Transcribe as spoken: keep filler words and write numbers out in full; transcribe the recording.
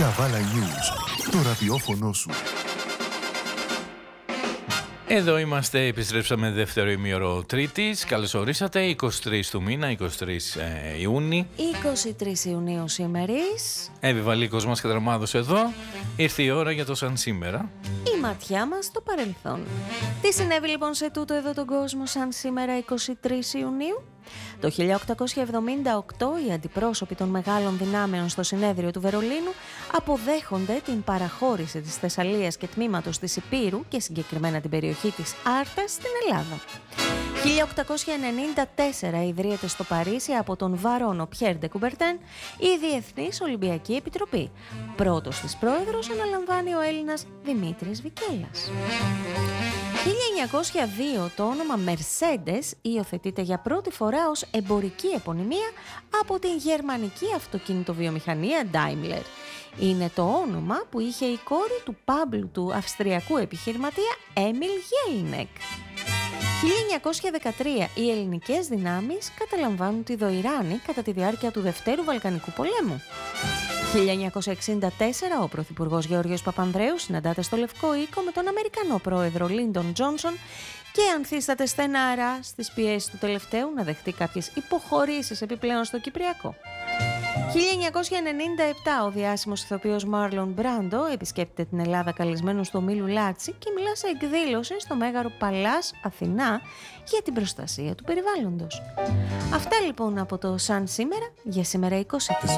Καβάλα News, το ραδιόφωνο σου. Εδώ είμαστε, επιστρέψαμε δεύτερο ημίωρο Τρίτης. Καλώς ορίσατε, είκοσι τρεις του μήνα, είκοσι τρεις ε, Ιούνιου. είκοσι τρεις Ιουνίου σήμερης. Εύη Βαλίκος μας κατραμάδωσε εδώ. Ήρθε η ώρα για το σαν σήμερα. Η ματιά μας στο παρελθόν. Τι συνέβη λοιπόν σε τούτο εδώ τον κόσμο σαν σήμερα είκοσι τρεις Ιουνίου? Το χίλια οκτακόσια εβδομήντα οκτώ οι αντιπρόσωποι των μεγάλων δυνάμεων στο συνέδριο του Βερολίνου αποδέχονται την παραχώρηση της Θεσσαλίας και τμήματος της Υπήρου και συγκεκριμένα την περιοχή της Άρτας στην Ελλάδα. χίλια οκτακόσια ενενήντα τέσσερα ιδρύεται στο Παρίσι από τον Βαρόνο Πιέρ ντε Κουμπερτέν η Διεθνής Ολυμπιακή Επιτροπή. Πρώτος της πρόεδρος αναλαμβάνει ο Έλληνας Δημήτρης Βικέλας. χίλια εννιακόσια δύο το όνομα Mercedes υιοθετείται για πρώτη φορά ως εμπορική επωνυμία από την γερμανική αυτοκινητοβιομηχανία Daimler. Είναι το όνομα που είχε η κόρη του πάμπλου του αυστριακού επιχειρηματία Έμιλ Γέλνεκ. χίλια εννιακόσια δεκατρία οι ελληνικές δυνάμεις καταλαμβάνουν τη Δοϊράνη κατά τη διάρκεια του Δευτέρου Βαλκανικού Πολέμου. χίλια εννιακόσια εξήντα τέσσερα ο πρωθυπουργός Γεώργιος Παπανδρέου συναντάται στο Λευκό Οίκο με τον Αμερικανό πρόεδρο Λίντον Τζόνσον και ανθίσταται στεναρά στις πιέσεις του τελευταίου να δεχτεί κάποιες υποχωρήσεις επιπλέον στο Κυπριακό. χίλια εννιακόσια ενενήντα επτά ο διάσημος ηθοποιός Μάρλον Μπράντο επισκέπτεται την Ελλάδα καλεσμένος στο Μήλου Λάτσι και μιλά σε εκδήλωση στο Μέγαρο Παλάς Αθηνά για την προστασία του περιβάλλοντος. Αυτά λοιπόν από το σαν σήμερα για σήμερα είκοσι τρεις.